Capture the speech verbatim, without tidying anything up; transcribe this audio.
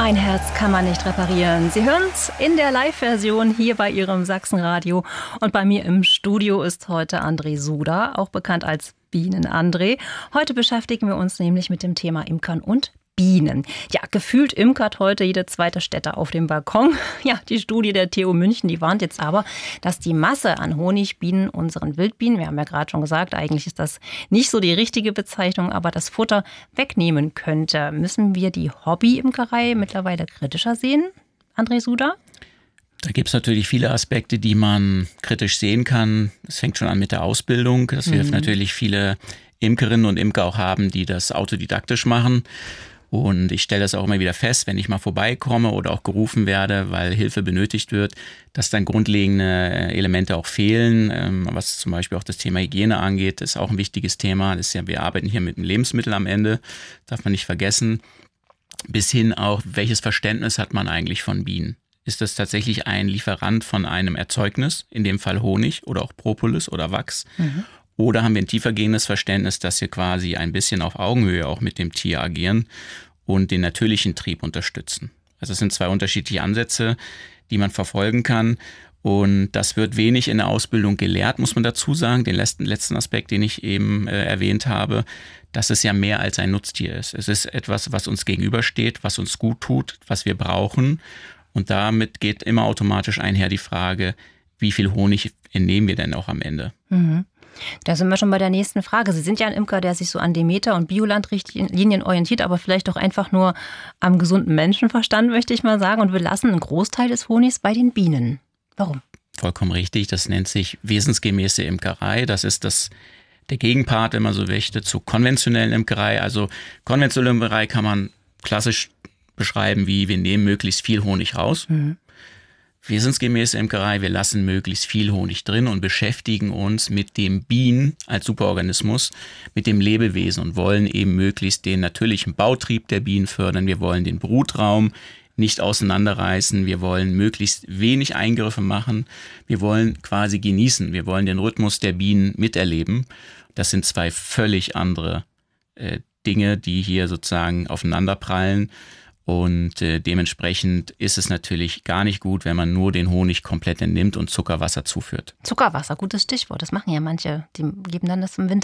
Ein Herz kann man nicht reparieren. Sie hören es in der Live-Version hier bei Ihrem Sachsenradio. Und bei mir im Studio ist heute André Suda, auch bekannt als Bienen-André. Heute beschäftigen wir uns nämlich mit dem Thema Imkern und Bienen. Ja, gefühlt imkert heute jede zweite Städter auf dem Balkon. Ja, die Studie der T U München, die warnt jetzt aber, dass die Masse an Honigbienen, unseren Wildbienen, wir haben ja gerade schon gesagt, eigentlich ist das nicht so die richtige Bezeichnung, aber das Futter wegnehmen könnte. Müssen wir die Hobby-Imkerei mittlerweile kritischer sehen, André Suda? Da gibt es natürlich viele Aspekte, die man kritisch sehen kann. Es fängt schon an mit der Ausbildung. Das mhm. hilft natürlich viele Imkerinnen und Imker auch haben, die das autodidaktisch machen. Und ich stelle das auch immer wieder fest, wenn ich mal vorbeikomme oder auch gerufen werde, weil Hilfe benötigt wird, dass dann grundlegende Elemente auch fehlen. Was zum Beispiel auch das Thema Hygiene angeht, ist auch ein wichtiges Thema. Das ist ja, wir arbeiten hier mit einem Lebensmittel am Ende, darf man nicht vergessen. Bis hin auch, welches Verständnis hat man eigentlich von Bienen? Ist das tatsächlich ein Lieferant von einem Erzeugnis, in dem Fall Honig oder auch Propolis oder Wachs? Mhm. Oder haben wir ein tiefergehendes Verständnis, dass wir quasi ein bisschen auf Augenhöhe auch mit dem Tier agieren und den natürlichen Trieb unterstützen? Also es sind zwei unterschiedliche Ansätze, die man verfolgen kann. Und das wird wenig in der Ausbildung gelehrt, muss man dazu sagen. Den letzten, letzten Aspekt, den ich eben äh, erwähnt habe, dass es ja mehr als ein Nutztier ist. Es ist etwas, was uns gegenübersteht, was uns gut tut, was wir brauchen. Und damit geht immer automatisch einher die Frage, wie viel Honig entnehmen wir denn auch am Ende? Mhm. Da sind wir schon bei der nächsten Frage. Sie sind ja ein Imker, der sich so an Demeter- und Bioland-Richtlinien orientiert, aber vielleicht doch einfach nur am gesunden Menschenverstand, möchte ich mal sagen. Und wir lassen einen Großteil des Honigs bei den Bienen. Warum? Vollkommen richtig. Das nennt sich wesensgemäße Imkerei. Das ist das, der Gegenpart, wenn man so möchte, zu konventionellen Imkerei. Also konventionelle Imkerei kann man klassisch beschreiben, wie wir nehmen möglichst viel Honig raus. Mhm. Wesensgemäße Imkerei, wir lassen möglichst viel Honig drin und beschäftigen uns mit dem Bienen als Superorganismus, mit dem Lebewesen und wollen eben möglichst den natürlichen Bautrieb der Bienen fördern. Wir wollen den Brutraum nicht auseinanderreißen. Wir wollen möglichst wenig Eingriffe machen. Wir wollen quasi genießen. Wir wollen den Rhythmus der Bienen miterleben. Das sind zwei völlig andere äh, Dinge, die hier sozusagen aufeinanderprallen. Und äh, dementsprechend ist es natürlich gar nicht gut, wenn man nur den Honig komplett entnimmt und Zuckerwasser zuführt. Zuckerwasser, gutes Stichwort. Das machen ja manche. Die geben dann das im Winter